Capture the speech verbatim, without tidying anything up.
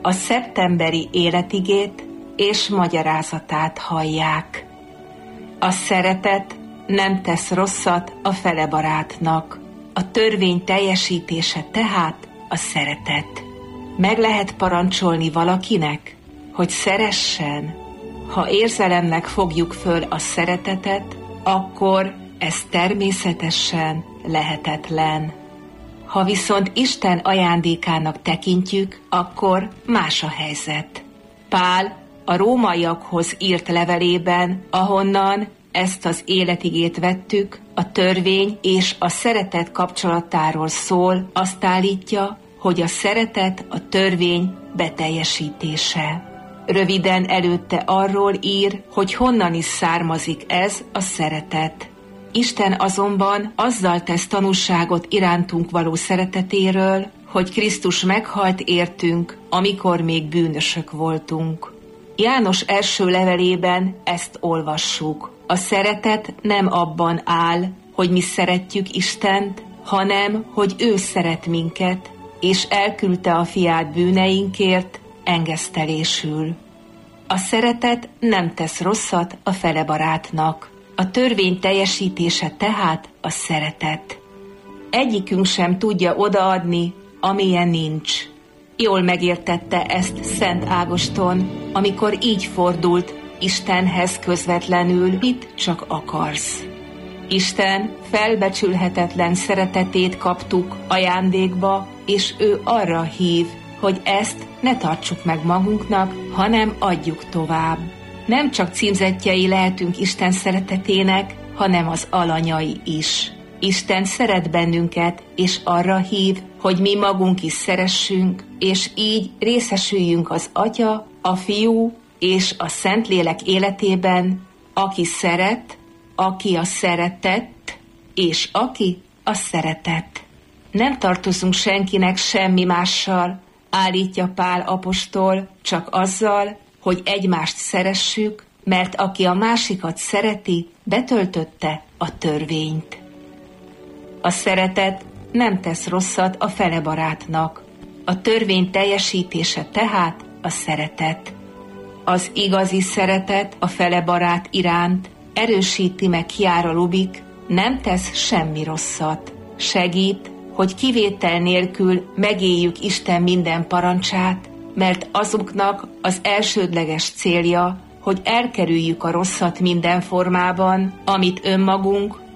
a szeptemberi életigét és magyarázatát hallják. A szeretet nem tesz rosszat a felebarátnak. A törvény teljesítése tehát a szeretet. Meg lehet parancsolni valakinek, hogy szeressen? Ha érzelemnek fogjuk föl a szeretetet, akkor ez természetesen lehetetlen. Ha viszont Isten ajándékának tekintjük, akkor más a helyzet. Pál a rómaiakhoz írt levelében, ahonnan ezt az életigét vettük, a törvény és a szeretet kapcsolatáról szól, azt állítja, hogy a szeretet a törvény beteljesítése. Röviden előtte arról ír, hogy honnan is származik ez a szeretet. Isten azonban azzal tesz tanúságot irántunk való szeretetéről, hogy Krisztus meghalt értünk, amikor még bűnösök voltunk. János első levelében ezt olvassuk. A szeretet nem abban áll, hogy mi szeretjük Istent, hanem, hogy ő szeret minket, és elküldte a fiát bűneinkért engesztelésül. A szeretet nem tesz rosszat a felebarátnak. A törvény teljesítése tehát a szeretet. Egyikünk sem tudja odaadni, amilyen nincs. Jól megértette ezt Szent Ágoston, amikor így fordult Istenhez közvetlenül, mit csak akarsz. Isten felbecsülhetetlen szeretetét kaptuk ajándékba, és ő arra hív, hogy ezt ne tartsuk meg magunknak, hanem adjuk tovább. Nem csak címzettjei lehetünk Isten szeretetének, hanem az alanyai is. Isten szeret bennünket, és arra hív, hogy mi magunk is szeressünk, és így részesüljünk az Atya, a Fiú és a Szentlélek életében, aki szeret, aki a szeretett, és aki a szeretett. Nem tartozunk senkinek semmi mással, állítja Pál apostol, csak azzal, hogy egymást szeressük, mert aki a másikat szereti, betöltötte a törvényt. A szeretet nem tesz rosszat a felebarátnak. A törvény teljesítése tehát a szeretet. Az igazi szeretet a felebarát iránt erősíti meg Chiara Lubich, nem tesz semmi rosszat. Segít, hogy kivétel nélkül megéljük Isten minden parancsát, mert azoknak az elsődleges célja, hogy elkerüljük a rosszat minden formában, amit önmagunk